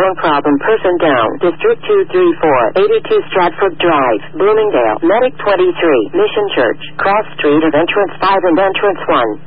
phone problem. Person down. District 234, 82 Stratford Drive, Bloomingdale. Medic 23, Mission Church. Cross Street of Entrance 5 and Entrance 1.